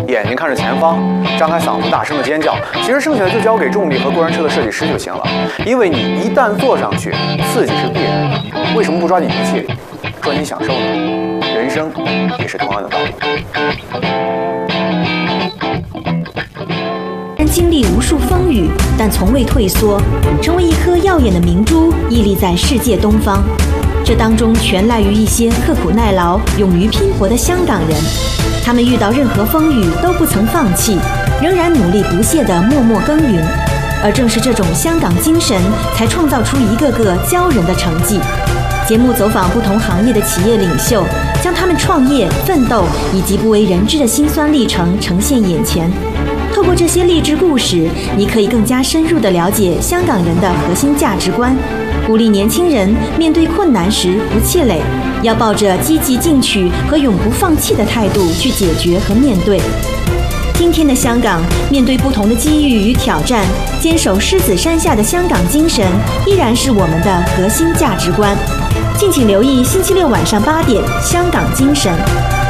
眼睛看着前方，张开嗓子大声的尖叫。其实剩下的就交给重力和过山车的设计师就行了，因为你一旦坐上去，刺激是必然的。为什么不抓紧仪器，抓紧享受呢？人生也是同样的道理。 经历无数风雨，但从未退缩，成为一颗耀眼的明珠，屹立在世界东方。这当中全赖于一些刻苦耐劳、勇于拼搏的香港人。他们遇到任何风雨都不曾放弃，仍然努力不懈地默默耕耘。而正是这种香港精神，才创造出一个个骄人的成绩。节目走访不同行业的企业领袖，将他们创业、奋斗以及不为人知的辛酸历程呈现眼前。透过这些励志故事，你可以更加深入地了解香港人的核心价值观，鼓励年轻人面对困难时不气馁，要抱着积极进取和永不放弃的态度去解决和面对。今天的香港，面对不同的机遇与挑战，坚守狮子山下的香港精神依然是我们的核心价值观。敬请留意星期六晚上8点《香港精神》。